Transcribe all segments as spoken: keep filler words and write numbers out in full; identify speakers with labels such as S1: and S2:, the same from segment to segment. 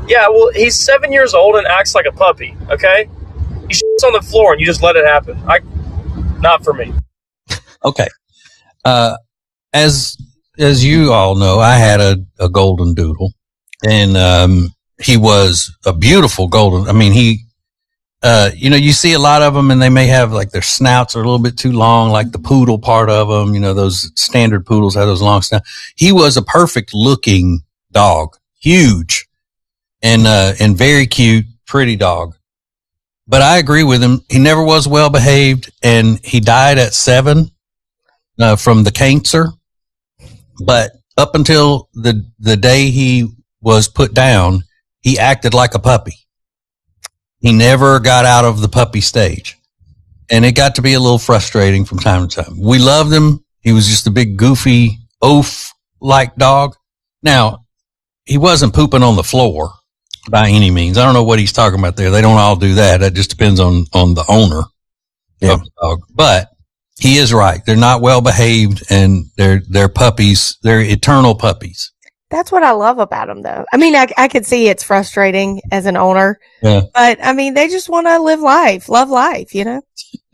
S1: Yeah, well, he's seven years old and acts like a puppy, okay? He shits on the floor and you just let it happen. I, not for me.
S2: Okay. Uh, as as you all know, I had a, a golden doodle, and um, he was a beautiful golden. I mean, he, uh, you know, you see a lot of them, and they may have like their snouts are a little bit too long, like the poodle part of them. You know, those standard poodles have those long snouts. He was a perfect looking dog, huge, and uh, and very cute, pretty dog. But I agree with him. He never was well behaved, and he died at seven uh, from the cancer. But up until the the day he was put down, he acted like a puppy. He never got out of the puppy stage, and it got to be a little frustrating from time to time. We loved him. He was just a big, goofy, oaf-like dog. Now, he wasn't pooping on the floor by any means. I don't know what he's talking about there. They don't all do that. That just depends on, on the owner yeah. of the dog. But he is right. They're not well behaved, and they're, they're puppies. They're eternal puppies.
S3: That's what I love about them, though. I mean, I, I could see it's frustrating as an owner,
S2: yeah.
S3: but I mean, they just want to live life, love life, you know?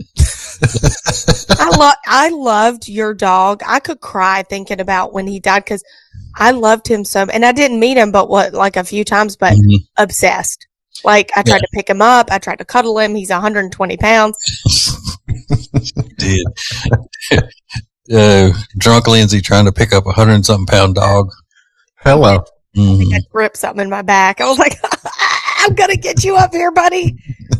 S3: I love, I loved your dog. I could cry thinking about when he died because I loved him so, and I didn't meet him, but what, like a few times, but mm-hmm. obsessed. Like I tried yeah. to pick him up. I tried to cuddle him. He's one hundred twenty pounds.
S2: Did. uh, drunk Lindsay trying to pick up a hundred and something pound dog.
S4: Hello.
S2: Mm-hmm.
S3: I ripped something in my back. I was like, I'm going to get you up here, buddy.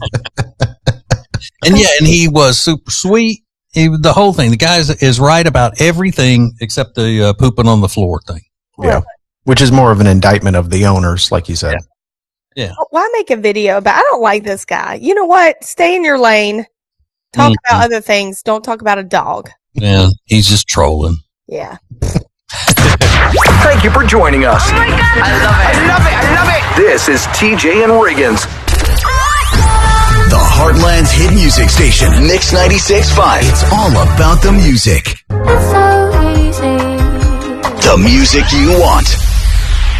S2: And yeah, and he was super sweet. He, the whole thing. The guy is, is right about everything except the uh, pooping on the floor thing.
S4: Yeah. Which is more of an indictment of the owners, like you said.
S2: Yeah. yeah.
S3: Why make a video about, I don't like this guy. You know what? Stay in your lane. Talk mm-hmm. about other things. Don't talk about a dog.
S2: Yeah. He's just trolling.
S3: Yeah.
S5: Thank you for joining us.
S6: Oh my God. I love it.
S5: I love it. I love it. This is T J and Riggins.
S7: The Heartland's hit music station, Mix ninety-six point five. It's all about the music.
S6: It's so easy.
S7: The music you want.